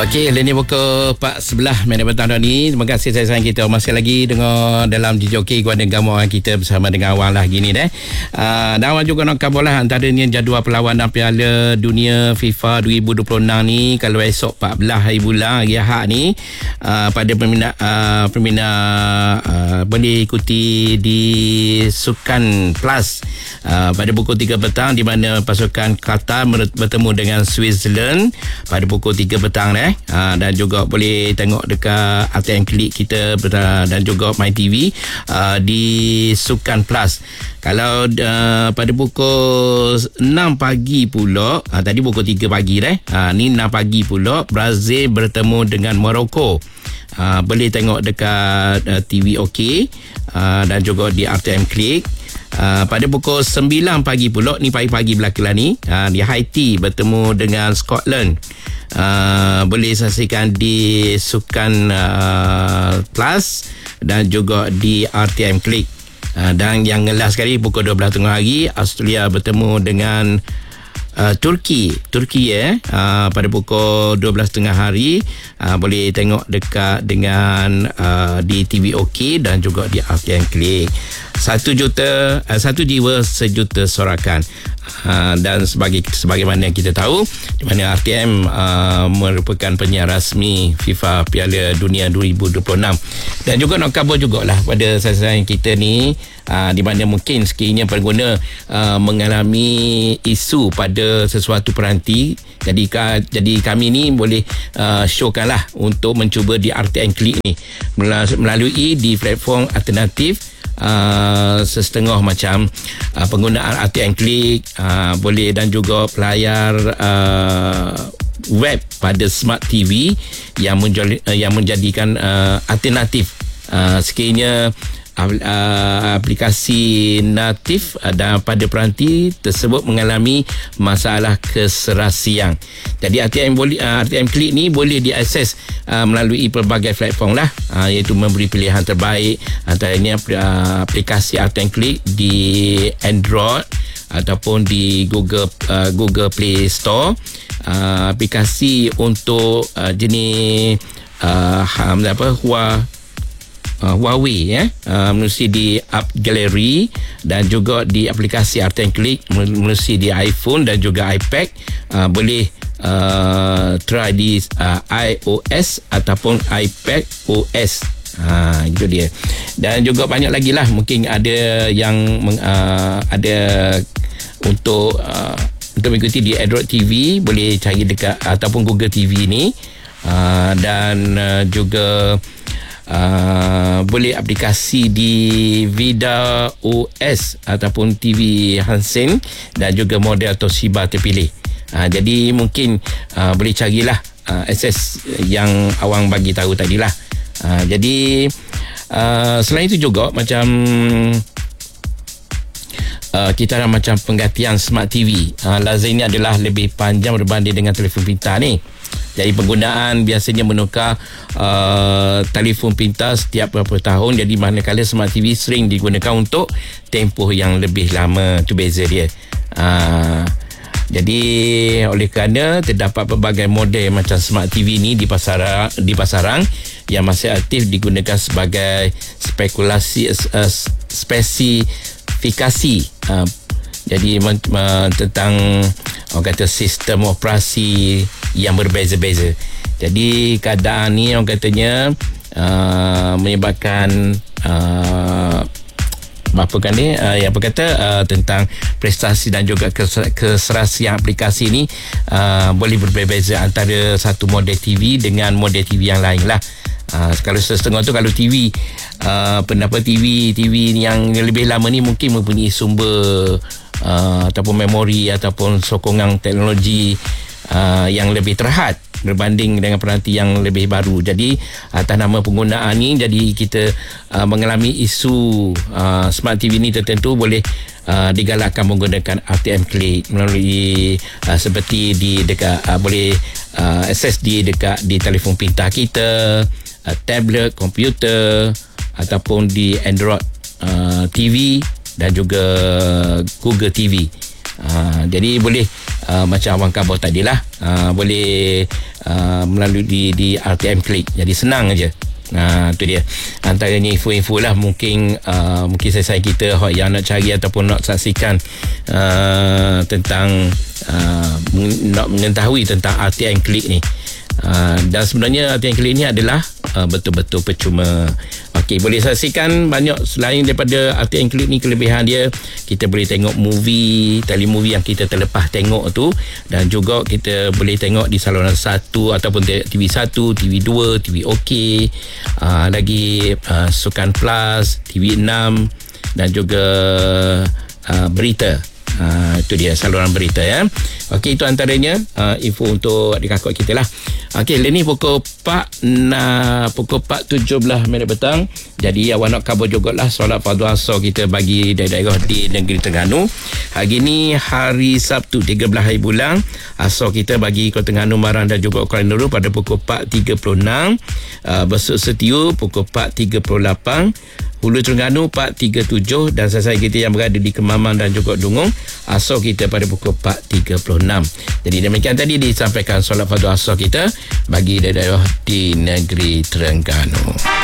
Okey, ini pukul 4.11 minit petang ni. Terima kasih sayang kita masih lagi dengan dalam Dijoki Guan Gamo kita bersama dengan awal lah gini deh. Dan awal juga nak kabar lah antaranya jadual perlawanan Piala Dunia FIFA 2026 ni. Kalau esok 14 hari bulan hari Ahad ni, pada peminat boleh ikuti di Sukan Plus pada pukul 3 petang, di mana pasukan Qatar bertemu dengan Switzerland pada pukul 3 petang dan juga boleh tengok dekat ATM Klik kita dan juga My TV di Sukan Plus. Kalau pada pukul 6 pagi pula, tadi pukul 3 pagi ni 6 pagi pula, Brazil bertemu dengan Morocco. Boleh tengok dekat TV OK dan juga di RTM Klik. Pada pukul 9 pagi pula, ni pagi-pagi belakang ni, di Haiti bertemu dengan Scotland. Boleh saksikan di Sukan Plus dan juga di RTM Klik. Dan yang last sekali pukul 12 tengah hari, Australia bertemu dengan Turki pada pukul 12 tengah hari. Boleh tengok dekat dengan di TV OK dan juga di RTM Klik. 1 jiwa sejuta sorakan. Dan sebagaimana kita tahu, di mana RTM merupakan penyiar rasmi FIFA Piala Dunia 2026. Dan juga nak khabar jugalah pada sasaran kita ni, di mana mungkin sekiranya pengguna mengalami isu pada sesuatu peranti, jadi kami ni boleh showkanlah untuk mencuba di RTM Klik ni melalui di platform alternatif. Setengah macam penggunaan RTM Klik, boleh, dan juga pelayar web pada Smart TV yang menjadikan alternatif sekiranya aplikasi natif dan pada peranti tersebut mengalami masalah keserasian. Jadi RTM Klik ni boleh diakses melalui pelbagai platform lah, iaitu memberi pilihan terbaik antaranya aplikasi RTM Klik di Android ataupun di Google Play Store, aplikasi untuk jenis Huawei menerusi di App Gallery, dan juga di aplikasi RTM Klik menerusi di iPhone dan juga iPad. Boleh try di iOS ataupun iPad OS. Itu dia. Dan juga banyak lagi lah, mungkin ada yang ada untuk mengikuti di Android TV, boleh cari dekat ataupun Google TV ni, dan juga boleh aplikasi di Vida OS ataupun TV Hansen dan juga model Toshiba terpilih. Jadi mungkin boleh carilah akses yang awang bagi tahu tadilah. Jadi selain itu juga macam kita ada macam penggantian Smart TV. Lazim ini adalah lebih panjang berbanding dengan telefon pintar ni. Jadi penggunaan biasanya menukar telefon pintar setiap beberapa tahun. Jadi manakala Smart TV sering digunakan untuk tempoh yang lebih lama. Itu beza dia. Jadi oleh kerana terdapat pelbagai model macam Smart TV ni di pasaran yang masih aktif digunakan sebagai spesifikasi. Jadi tentang orang kata sistem operasi yang berbeza-beza. Jadi keadaan ni orang katanya menyebabkan tentang prestasi dan juga keserasian aplikasi ni boleh berbeza antara satu model TV dengan model TV yang lain lah. Kalau setengah tu, kalau TV pendapat TV yang lebih lama ni mungkin mempunyai sumber ataupun memori ataupun sokongan teknologi yang lebih terhad berbanding dengan peranti yang lebih baru. Jadi atas nama penggunaan ni, jadi kita mengalami isu Smart TV ni tertentu boleh digalakkan menggunakan RTM Klik melalui seperti di dekat boleh akses di telefon pintar kita, tablet, komputer ataupun di Android TV dan juga Google TV. Jadi boleh macam abang khabar tadilah, boleh melalui di RTM Klik. Jadi senang aja. Tu dia antaranya info-info lah. Mungkin saya kita yang nak cari ataupun nak saksikan tentang nak mengetahui tentang RTM Klik ni. Dan sebenarnya RTM Klik ni adalah betul-betul percuma. Okey, boleh saksikan banyak selain daripada RTM Klik ni. Kelebihan dia, kita boleh tengok movie, telemovie yang kita terlepas tengok tu, dan juga kita boleh tengok di saluran 1 ataupun TV1, TV2, TV OK, lagi Sukan Plus, TV6 dan juga berita. Itu dia saluran berita ya. Okey, itu antaranya info untuk adik kakak kita lah. Okey, ni pukul 4:17 petang. Jadi awak nak cover jugalah solat fardu asar kita bagi daerah di negeri Terengganu. Hari ni hari Sabtu 13 hari bulan. Asar kita bagi Kota Terengganu, Marang dan juga Kuala Nuru pada pukul 4.36. Besut Setiu pukul 4.38. Hulu Terengganu 4.37 dan selesai kita yang berada di Kemaman dan juga Dungong, asar kita pada pukul 4.36. Jadi demikian tadi disampaikan solat fardu asar kita bagi daerah di negeri Terengganu.